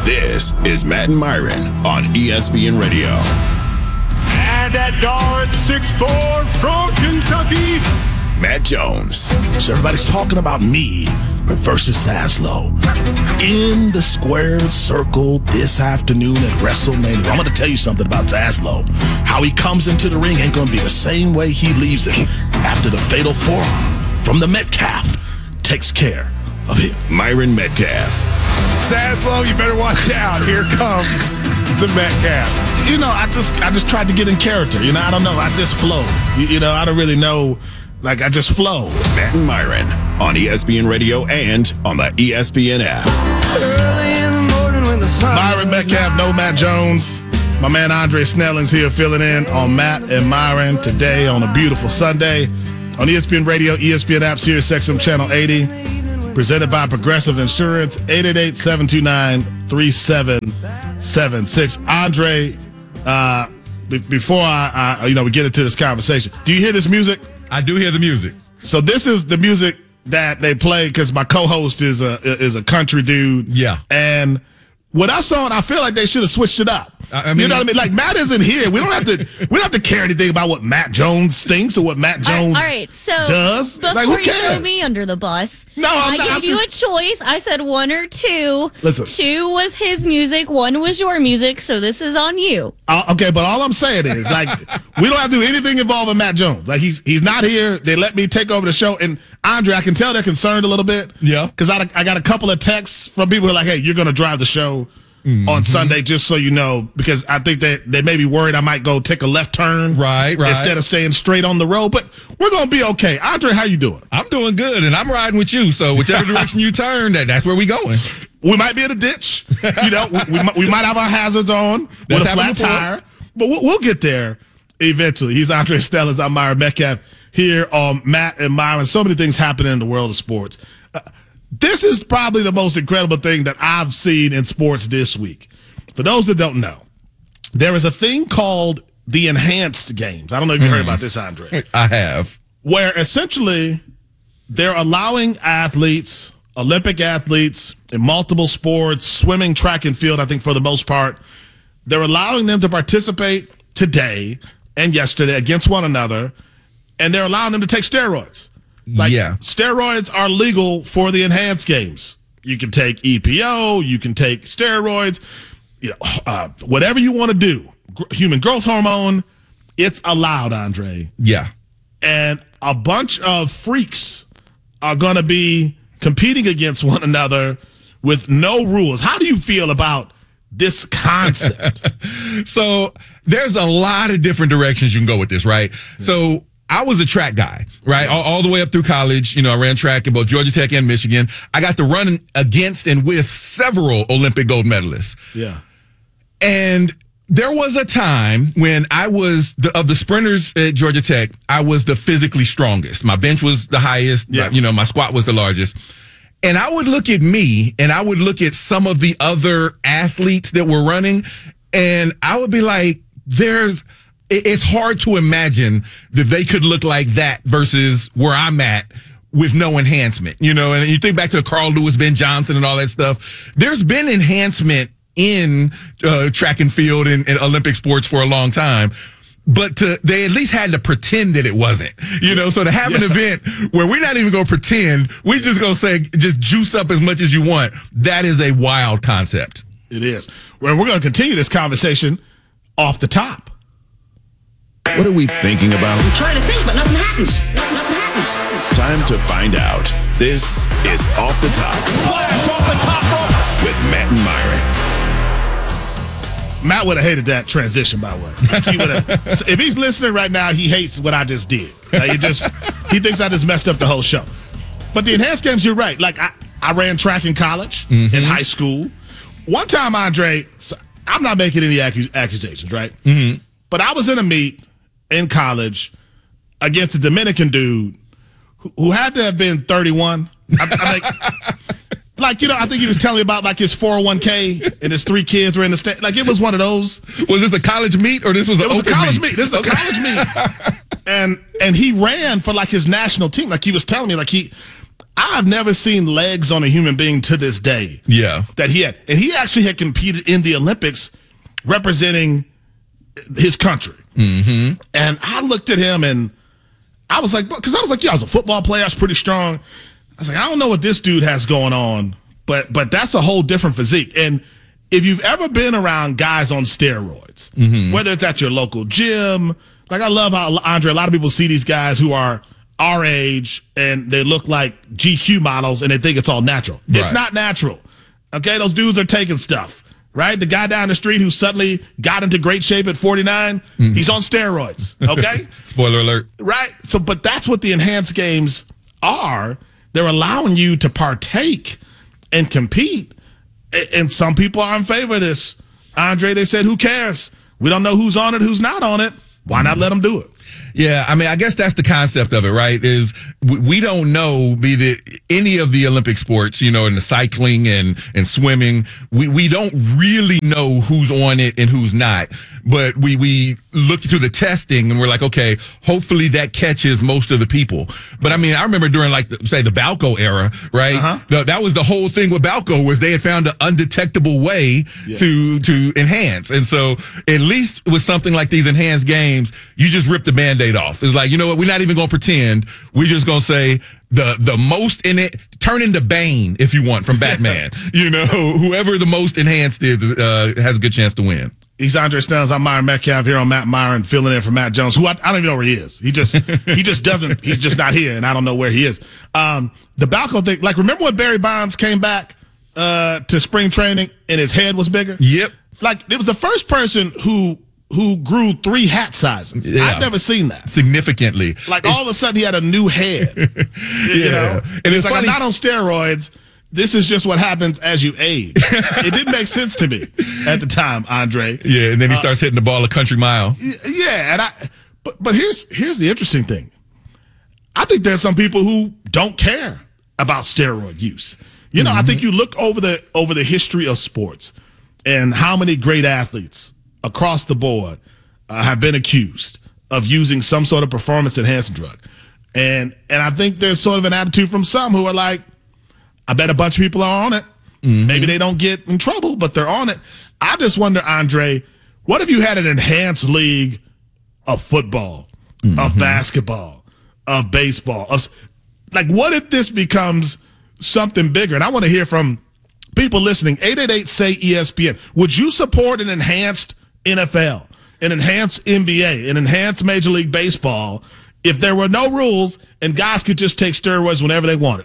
This is Matt and Myron on ESPN Radio. And that guard 6'4" from Kentucky, Matt Jones. So everybody's talking about me versus Zaslow in the squared circle this afternoon at WrestleMania. I'm going to tell you something about Zaslow. How he comes into the ring ain't going to be the same way he leaves it after the fatal forearm from the Metcalf takes care of him. Myron Metcalf. Zaslow, you better watch out. Here comes the Metcalf. You know, I just tried to get in character. You know, I don't know. I just flow. You know, I don't really know. Like, I just flow. Matt and Myron on ESPN Radio and on the ESPN app. Early in the morning when the sun Myron Metcalf, no Matt Jones. My man Andre Snelling's here filling in on Matt and Myron today on a beautiful Sunday on ESPN Radio, ESPN app, Sirius XM Channel 80. Presented by Progressive Insurance, 888-729-3776. Andre, before we get into this conversation, do you hear this music? I do hear the music. So this is the music that they play because my co-host is a country dude. Yeah. And when I saw it, I feel like they should have switched it up. I mean, you know what I mean? Like, Matt isn't here. We don't have to care anything about what Matt Jones thinks or what Matt Jones all right, so does. Before Like, who you cares? throw me under the bus, No, I gave you a choice. I said one or two. Listen. 2 was his music, 1 was your music, so this is on you. Okay, but all I'm saying is, like, we don't have to do anything involving Matt Jones. Like, he's not here. They let me take over the show. And, Andre, I can tell they're concerned a little bit. Yeah. Because I got a couple of texts from people who are like, hey, you're going to drive the show on Sunday, just so you know, because I think they may be worried I might go take a left turn. Right. Instead of staying straight on the road. But we're going to be okay. Andre, how you doing? I'm doing good, and I'm riding with you. So whichever direction you turn, that's where we going. We might be in a ditch. You know, we might have our hazards on with a flat tire. But we'll get there eventually. He's Andre Stellers. I'm Myron Metcalf here on Matt and Myron. So many things happening in the world of sports. This is probably the most incredible thing that I've seen in sports this week. For those that don't know, there is a thing called the enhanced games. I don't know if you heard about this, Andre. I have. Where essentially they're allowing athletes, Olympic athletes in multiple sports, swimming, track, and field, I think for the most part, they're allowing them to participate today and yesterday against one another, and they're allowing them to take steroids. Like, steroids are legal for the enhanced games. You can take EPO, you can take steroids, whatever you want to do. Human growth hormone, it's allowed, Andre. Yeah. And a bunch of freaks are going to be competing against one another with no rules. How do you feel about this concept? So there's a lot of different directions you can go with this, right? So I was a track guy, right? All the way up through college. You know, I ran track in both Georgia Tech and Michigan. I got to run against and with several Olympic gold medalists. Yeah. And there was a time when I was, of the sprinters at Georgia Tech, I was the physically strongest. My bench was the highest. Yeah. My squat was the largest. And I would look at me and I would look at some of the other athletes that were running, and I would be like, it's hard to imagine that they could look like that versus where I'm at with no enhancement, and you think back to Carl Lewis, Ben Johnson and all that stuff. There's been enhancement in track and field and Olympic sports for a long time, but they at least had to pretend that it wasn't, so to have an event where we're not even going to pretend, we just going to say, just juice up as much as you want. That is a wild concept. It is. Well, we're going to continue this conversation off the top. What are we thinking about? I'm trying to think, but nothing happens. Nothing happens. Time to find out. This is Off the Top. Flash off the top rope with Matt and Myron. Matt would have hated that transition, by the way. Like, he would have. So if he's listening right now, he hates what I just did. Like, he thinks I just messed up the whole show. But the enhanced games, you're right. Like, I ran track in college, in high school. One time, Andre, I'm not making any accusations, right? Mm-hmm. But I was in a meet in college against a Dominican dude who had to have been 31. I think he was telling me about like his 401k and his 3 kids were in the state. Like, it was one of those. Was this a college meet or this was an open meet? It was a college meet. This is a college meet. And he ran for like his national team. Like, he was telling me, like, I've never seen legs on a human being to this day. Yeah. That he had. And he actually had competed in the Olympics representing his country. Mm-hmm. And I looked at him and I was like, because I was like, yeah, I was a football player. I was pretty strong. I was like, I don't know what this dude has going on, but that's a whole different physique. And if you've ever been around guys on steroids, whether it's at your local gym, like I love how, Andre, a lot of people see these guys who are our age and they look like GQ models and they think it's all natural. Right. It's not natural. Okay, those dudes are taking stuff, right? The guy down the street who suddenly got into great shape at 49, he's on steroids, okay? Spoiler alert. Right? So, but that's what the enhanced games are. They're allowing you to partake and compete. And some people are in favor of this. Andre, they said, who cares? We don't know who's on it, who's not on it. Why not let them do it? Yeah, I mean, I guess that's the concept of it, right? Is we don't know any of the Olympic sports, in the cycling and swimming. We don't really know who's on it and who's not. But we look through the testing and we're like, okay, hopefully that catches most of the people. But I mean, I remember during the Balco era, right? Uh-huh. That was the whole thing with Balco was they had found an undetectable way to enhance. And so at least with something like these enhanced games, you just rip the Band-Aid off. It's like, you know what? We're not even going to pretend. We're just going to say the most in it, turn into Bane if you want from Batman. Whoever the most enhanced is has a good chance to win. He's Andre Stellings. I'm Myron Metcalf here on Matt Myron, filling in for Matt Jones, who I don't even know where he is. He just doesn't. He's just not here, and I don't know where he is. The Balco thing, like, remember when Barry Bonds came back to spring training and his head was bigger? Yep. Like, it was the first person who grew 3 hat sizes. Yeah. I've never seen that. Significantly. Like, all of a sudden he had a new head. And it's like, I'm not on steroids. This is just what happens as you age. It didn't make sense to me at the time, Andre. Yeah, and then he starts hitting the ball a country mile. Yeah, and but here's the interesting thing. I think there's some people who don't care about steroid use. I think you look over the history of sports and how many great athletes across the board have been accused of using some sort of performance enhancing drug. And I think there's sort of an attitude from some who are like, I bet a bunch of people are on it. Maybe they don't get in trouble, but they're on it. I just wonder, Andre, what if you had an enhanced league of football, of basketball, of baseball? What if this becomes something bigger? And I want to hear from people listening. 888-SAY-ESPN. Would you support an enhanced NFL, an enhanced NBA, an enhanced Major League Baseball if there were no rules and guys could just take steroids whenever they wanted?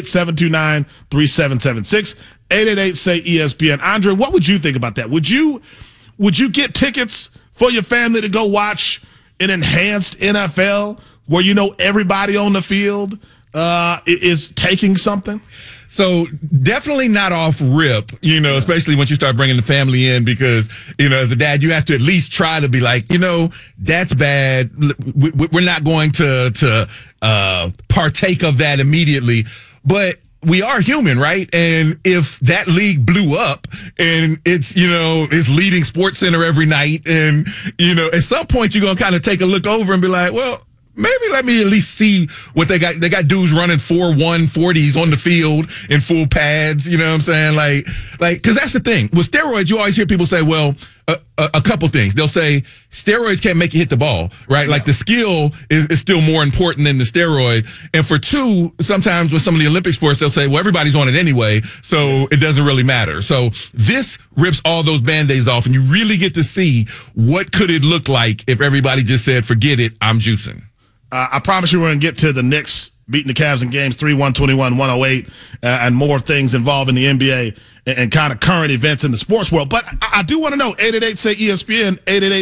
888-729-3776. 888-SAY-ESPN. Andre, what would you think about that? Would you get tickets for your family to go watch an enhanced NFL where everybody on the field is taking something? So definitely not off rip, especially once you start bringing the family in, because, as a dad, you have to at least try to be like, that's bad. We're not going to partake of that immediately. But we are human, right? And if that league blew up and it's leading Sports Center every night, and, at some point you're going to kind of take a look over and be like, well, maybe let me at least see what they got. They got dudes running 4.1 40s on the field in full pads. You know what I'm saying? Like, because that's the thing with steroids. You always hear people say, well, a couple things. They'll say steroids can't make you hit the ball, right? Like the skill is still more important than the steroid. And for two, sometimes with some of the Olympic sports, they'll say, well, everybody's on it anyway, so it doesn't really matter. So this rips all those Band-Aids off, and you really get to see what could it look like if everybody just said, forget it, I'm juicing. I promise you we're going to get to the Knicks beating the Cavs in games 3-121-108 and more things involving the NBA and kind of current events in the sports world. But I do want to know, 888-SAY-ESPN,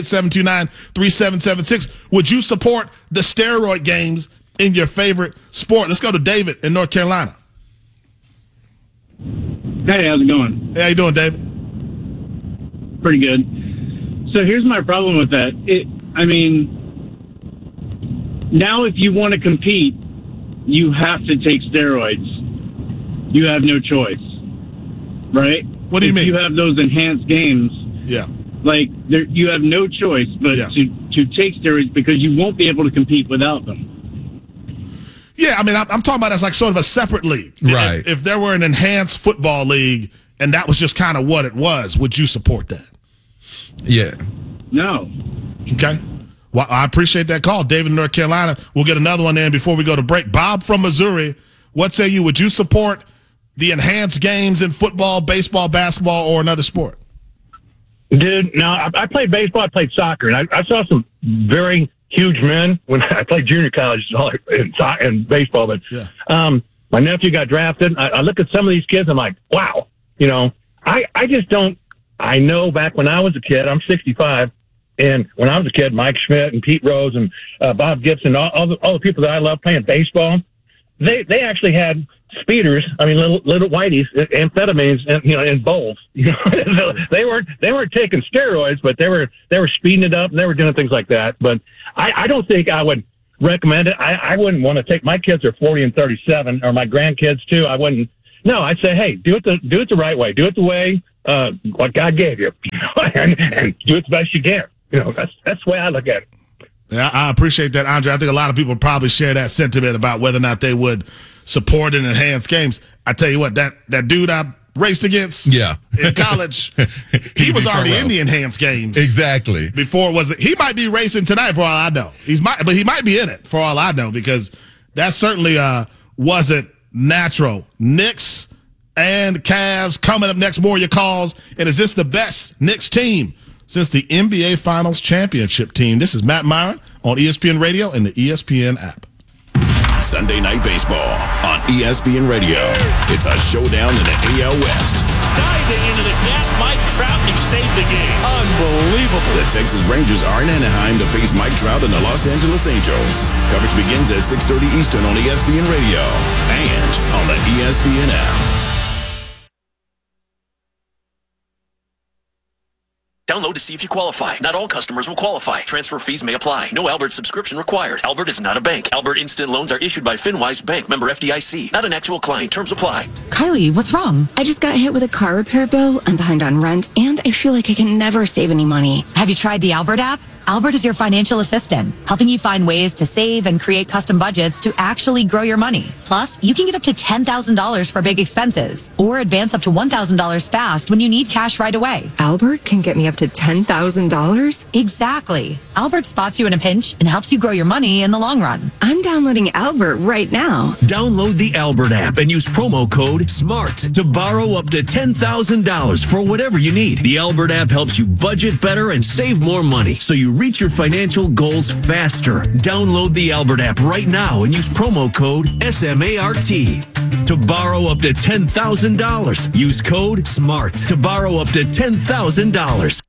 888-729-3776, would you support the steroid games in your favorite sport? Let's go to David in North Carolina. Hey, how's it going? Hey, how you doing, David? Pretty good. So here's my problem with that. Now, if you want to compete, you have to take steroids. You have no choice, right? What do you mean? You have those enhanced games. Yeah. You have no choice but to take steroids because you won't be able to compete without them. Yeah, I mean, I'm talking about as like sort of a separate league. Right. If there were an enhanced football league and that was just kind of what it was, would you support that? Yeah. No. Okay. Well, I appreciate that call. David in North Carolina. We'll get another one in before we go to break. Bob from Missouri, what say you? Would you support the enhanced games in football, baseball, basketball, or another sport? Dude, no, I played baseball, I played soccer, and I saw some very huge men when I played junior college and baseball. But my nephew got drafted. I look at some of these kids, I'm like, wow. You know, I just don't. I know back when I was a kid, I'm 65, and when I was a kid, Mike Schmidt and Pete Rose and Bob Gibson, all the people that I love playing baseball, they actually had speeders. I mean, little whiteys, amphetamines, in bowls. You know, they weren't taking steroids, but they were speeding it up and they were doing things like that. But I don't think I would recommend it. I wouldn't want to take my kids are 40 and 37, or my grandkids too. I wouldn't. No, I'd say, hey, do it the right way. Do it the way what God gave you, and do it the best you can. You know, that's the way I look at it. Yeah, I appreciate that, Andre. I think a lot of people probably share that sentiment about whether or not they would support an enhanced games. I tell you what, that dude I raced against in college, he was already in the enhanced games. Exactly. Before he might be racing tonight for all I know. But he might be in it for all I know, because that certainly wasn't natural. Knicks and Cavs coming up next. More of your calls. And is this the best Knicks team since the NBA Finals championship team? This is Matt Myron on ESPN Radio and the ESPN app. Sunday Night Baseball on ESPN Radio. It's a showdown in the AL West. Diving into the gap, Mike Trout, and he saved the game. Unbelievable. The Texas Rangers are in Anaheim to face Mike Trout and the Los Angeles Angels. Coverage begins at 6:30 Eastern on ESPN Radio and on the ESPN app. Download to see if you qualify. Not all customers will qualify. Transfer fees may apply. No Albert subscription required. Albert is not a bank. Albert Instant Loans are issued by FinWise Bank, member FDIC. Not an actual client. Terms apply. Kylie, what's wrong? I just got hit with a car repair bill. I'm behind on rent, and I feel like I can never save any money. Have you tried the Albert app? Albert is your financial assistant, helping you find ways to save and create custom budgets to actually grow your money. Plus, you can get up to $10,000 for big expenses, or advance up to $1,000 fast when you need cash right away. Albert can get me up to $10,000? Exactly. Albert spots you in a pinch and helps you grow your money in the long run. I'm downloading Albert right now. Download the Albert app and use promo code SMART to borrow up to $10,000 for whatever you need. The Albert app helps you budget better and save more money, so you reach your financial goals faster. Download the Albert app right now and use promo code SMART to borrow up to $10,000. Use code SMART to borrow up to $10,000.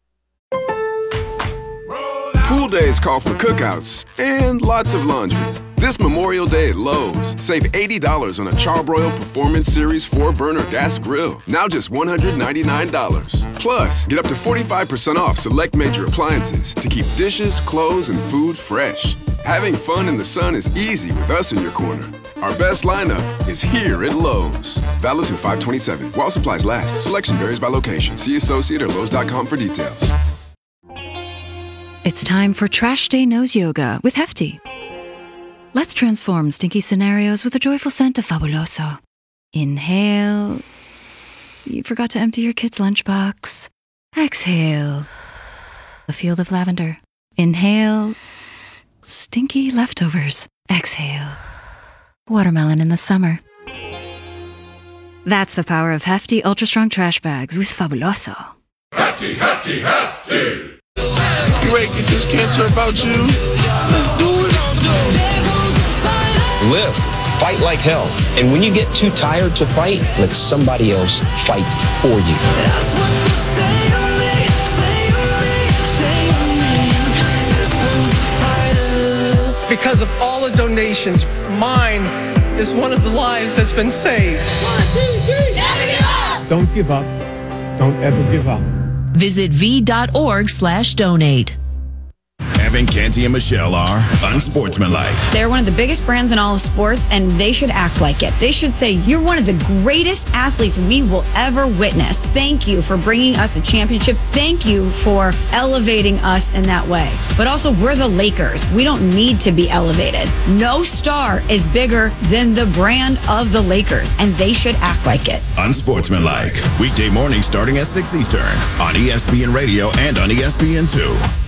Pool days call for cookouts and lots of laundry. This Memorial Day at Lowe's, save $80 on a Charbroil Performance Series 4-burner gas grill. Now just $199. Plus, get up to 45% off select major appliances to keep dishes, clothes, and food fresh. Having fun in the sun is easy with us in your corner. Our best lineup is here at Lowe's. Valid through 5/27. While supplies last. Selection varies by location. See associate or Lowe's.com for details. It's time for Trash Day Nose Yoga with Hefty. Let's transform stinky scenarios with a joyful scent of Fabuloso. Inhale. You forgot to empty your kid's lunchbox. Exhale. A field of lavender. Inhale. Stinky leftovers. Exhale. Watermelon in the summer. That's the power of Hefty Ultra Strong Trash Bags with Fabuloso. Hefty, Hefty, Hefty! You ready to get this cancer about you? Let's do it. Live. Fight like hell. And when you get too tired to fight, let somebody else fight for you. That's what you say to me, say to me, say to me. This one's a fighter. Because of all the donations, mine is one of the lives that's been saved. 1, 2, 3. Never give up. Don't give up. Don't ever give up. Visit v.org/donate. And Kevin, Canty, and Michelle are unsportsmanlike. They're one of the biggest brands in all of sports, and they should act like it. They should say, you're one of the greatest athletes we will ever witness. Thank you for bringing us a championship. Thank you for elevating us in that way. But also, we're the Lakers. We don't need to be elevated. No star is bigger than the brand of the Lakers, and they should act like it. Unsportsmanlike. Weekday mornings starting at 6 Eastern on ESPN Radio and on ESPN2.